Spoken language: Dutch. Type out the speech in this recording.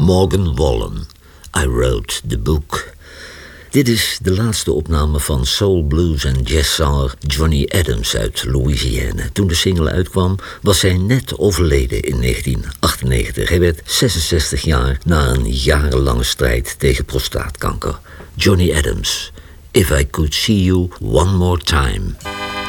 Morgan Wallen. I wrote the book. Dit is de laatste opname van soul, blues en jazzzanger Johnny Adams uit Louisiana. Toen de single uitkwam, was hij net overleden in 1998. Hij werd 66 jaar na een jarenlange strijd tegen prostaatkanker. Johnny Adams, If I Could See You One More Time.